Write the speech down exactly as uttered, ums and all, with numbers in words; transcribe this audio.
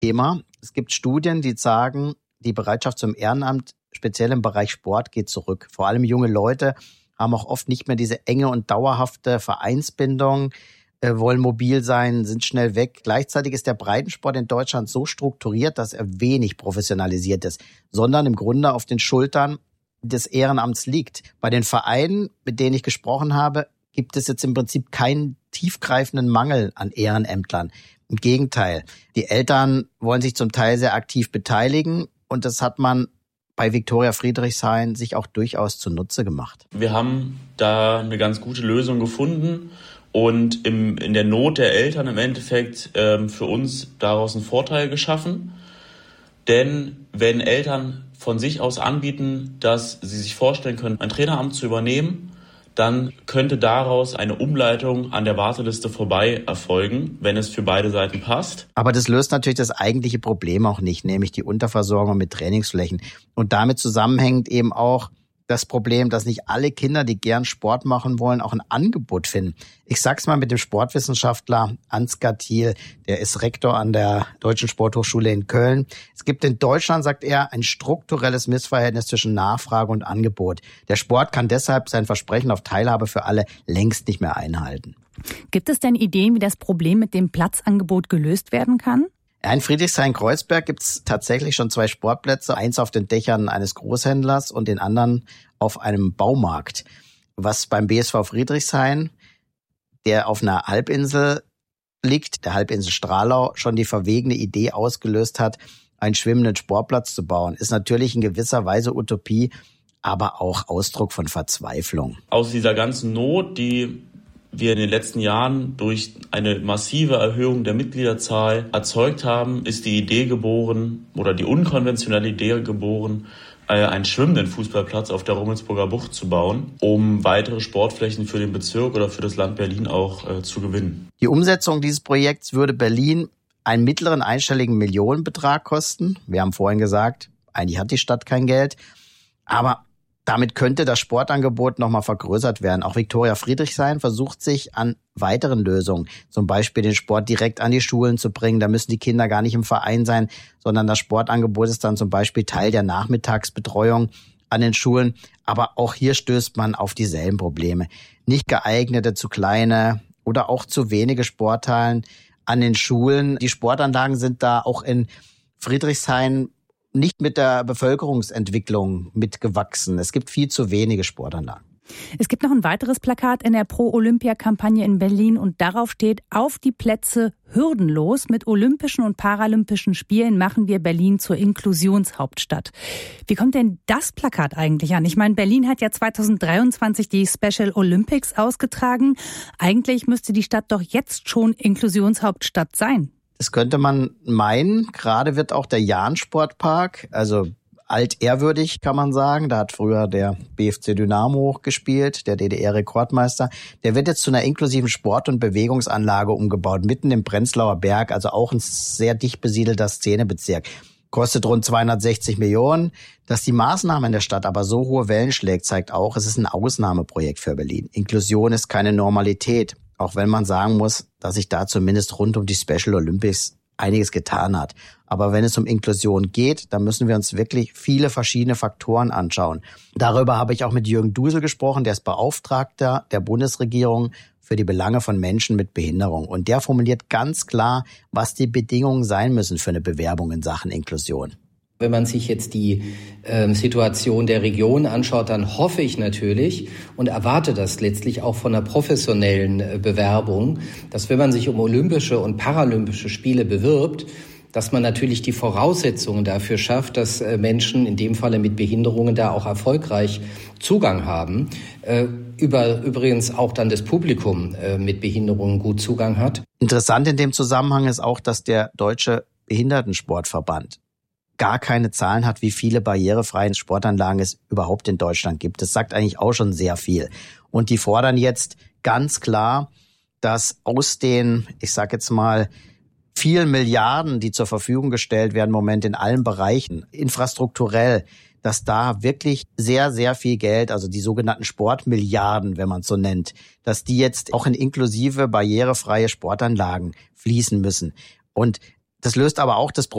Thema. Es gibt Studien, die sagen, die Bereitschaft zum Ehrenamt, speziell im Bereich Sport, geht zurück. Vor allem junge Leute haben auch oft nicht mehr diese enge und dauerhafte Vereinsbindung, äh, wollen mobil sein, sind schnell weg. Gleichzeitig ist der Breitensport in Deutschland so strukturiert, dass er wenig professionalisiert ist, sondern im Grunde auf den Schultern des Ehrenamts liegt. Bei den Vereinen, mit denen ich gesprochen habe, gibt es jetzt im Prinzip keinen tiefgreifenden Mangel an Ehrenämtlern. Im Gegenteil, die Eltern wollen sich zum Teil sehr aktiv beteiligen und das hat man bei Viktoria Friedrichshain sich auch durchaus zunutze gemacht. Wir haben da eine ganz gute Lösung gefunden und im, in der Not der Eltern im Endeffekt ähm, für uns daraus einen Vorteil geschaffen. Denn wenn Eltern von sich aus anbieten, dass sie sich vorstellen können, ein Traineramt zu übernehmen, dann könnte daraus eine Umleitung an der Warteliste vorbei erfolgen, wenn es für beide Seiten passt. Aber das löst natürlich das eigentliche Problem auch nicht, nämlich die Unterversorgung mit Trainingsflächen. Und damit zusammenhängt eben auch das Problem, dass nicht alle Kinder, die gern Sport machen wollen, auch ein Angebot finden. Ich sag's mal mit dem Sportwissenschaftler Ansgar Thiel, der ist Rektor an der Deutschen Sporthochschule in Köln. Es gibt in Deutschland, sagt er, ein strukturelles Missverhältnis zwischen Nachfrage und Angebot. Der Sport kann deshalb sein Versprechen auf Teilhabe für alle längst nicht mehr einhalten. Gibt es denn Ideen, wie das Problem mit dem Platzangebot gelöst werden kann? In Friedrichshain-Kreuzberg gibt es tatsächlich schon zwei Sportplätze, eins auf den Dächern eines Großhändlers und den anderen auf einem Baumarkt. Was beim B S V Friedrichshain, der auf einer Halbinsel liegt, der Halbinsel Stralau, schon die verwegene Idee ausgelöst hat, einen schwimmenden Sportplatz zu bauen, ist natürlich in gewisser Weise Utopie, aber auch Ausdruck von Verzweiflung. Aus dieser ganzen Not, die wir in den letzten Jahren durch eine massive Erhöhung der Mitgliederzahl erzeugt haben, ist die Idee geboren oder die unkonventionelle Idee geboren, einen schwimmenden Fußballplatz auf der Rummelsburger Bucht zu bauen, um weitere Sportflächen für den Bezirk oder für das Land Berlin auch äh, zu gewinnen. Die Umsetzung dieses Projekts würde Berlin einen mittleren einstelligen Millionenbetrag kosten. Wir haben vorhin gesagt, eigentlich hat die Stadt kein Geld, aber damit könnte das Sportangebot nochmal vergrößert werden. Auch Viktoria Friedrichshain versucht sich an weiteren Lösungen, zum Beispiel den Sport direkt an die Schulen zu bringen. Da müssen die Kinder gar nicht im Verein sein, sondern das Sportangebot ist dann zum Beispiel Teil der Nachmittagsbetreuung an den Schulen. Aber auch hier stößt man auf dieselben Probleme. Nicht geeignete, zu kleine oder auch zu wenige Sporthallen an den Schulen. Die Sportanlagen sind da auch in Friedrichshain nicht mit der Bevölkerungsentwicklung mitgewachsen. Es gibt viel zu wenige Sportanlagen. Es gibt noch ein weiteres Plakat in der Pro-Olympia-Kampagne in Berlin und darauf steht: Auf die Plätze hürdenlos. Mit Olympischen und Paralympischen Spielen machen wir Berlin zur Inklusionshauptstadt. Wie kommt denn das Plakat eigentlich an? Ich meine, Berlin hat ja zweitausenddreiundzwanzig die Special Olympics ausgetragen. Eigentlich müsste die Stadt doch jetzt schon Inklusionshauptstadt sein. Das könnte man meinen. Gerade wird auch der Jahn-Sportpark, also altehrwürdig kann man sagen, da hat früher der B F C Dynamo gespielt, der D D R-Rekordmeister. Der wird jetzt zu einer inklusiven Sport- und Bewegungsanlage umgebaut, mitten im Prenzlauer Berg, also auch ein sehr dicht besiedelter Szenebezirk. Kostet rund zweihundertsechzig Millionen. Dass die Maßnahme in der Stadt aber so hohe Wellen schlägt, zeigt auch, es ist ein Ausnahmeprojekt für Berlin. Inklusion ist keine Normalität. Auch wenn man sagen muss, dass sich da zumindest rund um die Special Olympics einiges getan hat. Aber wenn es um Inklusion geht, dann müssen wir uns wirklich viele verschiedene Faktoren anschauen. Darüber habe ich auch mit Jürgen Dusel gesprochen, der ist Beauftragter der Bundesregierung für die Belange von Menschen mit Behinderung. Und der formuliert ganz klar, was die Bedingungen sein müssen für eine Bewerbung in Sachen Inklusion. Wenn man sich jetzt die äh, Situation der Region anschaut, dann hoffe ich natürlich und erwarte das letztlich auch von einer professionellen äh, Bewerbung, dass wenn man sich um Olympische und Paralympische Spiele bewirbt, dass man natürlich die Voraussetzungen dafür schafft, dass äh, Menschen, in dem Falle mit Behinderungen, da auch erfolgreich Zugang haben. Äh, über übrigens auch dann das Publikum äh, mit Behinderungen gut Zugang hat. Interessant in dem Zusammenhang ist auch, dass der Deutsche Behindertensportverband gar keine Zahlen hat, wie viele barrierefreie Sportanlagen es überhaupt in Deutschland gibt. Das sagt eigentlich auch schon sehr viel. Und die fordern jetzt ganz klar, dass aus den, ich sag jetzt mal, vielen Milliarden, die zur Verfügung gestellt werden im Moment in allen Bereichen, infrastrukturell, dass da wirklich sehr, sehr viel Geld, also die sogenannten Sportmilliarden, wenn man es so nennt, dass die jetzt auch in inklusive barrierefreie Sportanlagen fließen müssen. Und das löst aber auch das Problem,